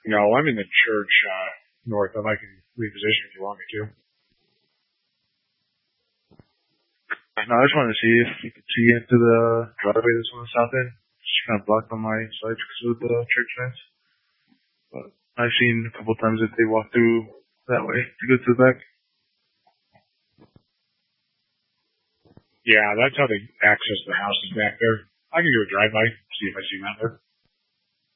No, I'm in the church north, and I can reposition if you want me to. No, I just wanted to see if you could see into the driveway that's on the south end. It's kind of blocked on my side because of the church fence. But I've seen a couple times that they walk through that way to go to the back. Yeah, that's how they access the houses back there. I can do a drive-by, see if I see them out there.